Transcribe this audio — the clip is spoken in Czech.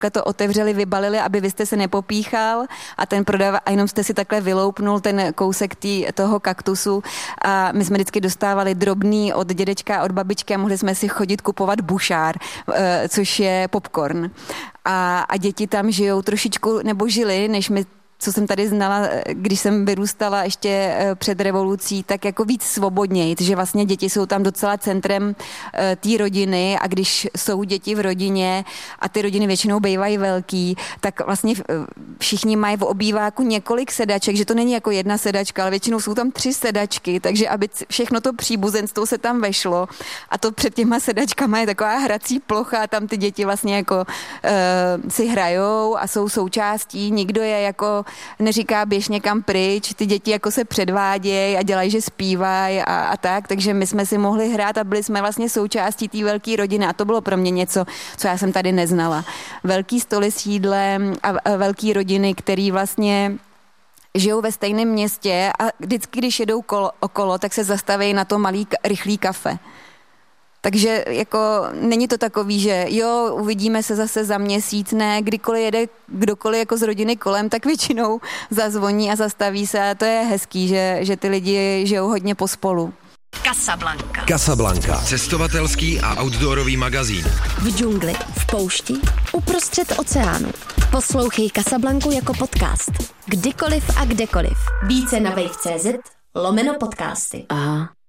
to otevřeli, vybalili, aby vy jste se nepopíchal a ten prodavač, a jenom jste si takhle vyloupnul ten kousek toho kaktusu a my jsme vždycky dostávali drobný od dědečka a od babičky a mohli jsme si chodit kupovat bušár, což je popcorn. A děti tam žijou trošičku, nebo žili, než my, co jsem tady znala, když jsem vyrůstala ještě před revolucí, tak jako víc svobodněji, že vlastně děti jsou tam docela centrem té rodiny a když jsou děti v rodině a ty rodiny většinou bývají velký, tak vlastně všichni mají v obýváku několik sedaček, že to není jako jedna sedačka, ale většinou jsou tam 3 sedačky, takže aby všechno to příbuzenstvo se tam vešlo a to před těma sedačkama je taková hrací plocha, tam ty děti vlastně jako si hrajou a jsou součástí, nikdo je jako neříká běž někam pryč, ty děti jako se předvádějí a dělají, že zpívají a tak, takže my jsme si mohli hrát a byli jsme vlastně součástí té velké rodiny a to bylo pro mě něco, co já jsem tady neznala. Velký stoly s jídlem a velký rodiny, který vlastně žijou ve stejném městě a vždycky, když jedou okolo, tak se zastaví na to malý rychlý kafe. Takže jako není to takový, že jo, uvidíme se zase za měsíc, ne, kdykoliv jede kdokoliv jako z rodiny kolem, tak většinou zazvoní a zastaví se a to je hezký, že ty lidi žijou hodně pospolu. Casablanca. Casablanca. Cestovatelský a outdoorový magazín. V džungli, v poušti, uprostřed oceánu. Poslouchej Casablancu jako podcast. Kdykoliv a kdekoliv. Více na wave.cz/podcasty. Aha.